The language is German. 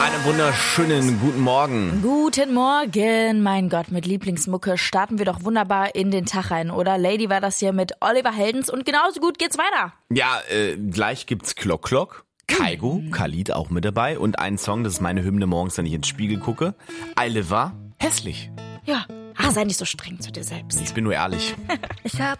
Einen wunderschönen guten Morgen. Guten Morgen, mein Gott, mit Lieblingsmucke starten wir doch wunderbar in den Tag rein, oder? Lady war das hier mit Oliver Heldens und genauso gut geht's weiter. Ja, gleich gibt's Klock Klock. Kaigo, Khalid auch mit dabei und ein Song, das ist meine Hymne morgens, wenn ich ins Spiegel gucke. Eile war hässlich. Ja, sei nicht so streng zu dir selbst. Ich bin nur ehrlich. Ich hab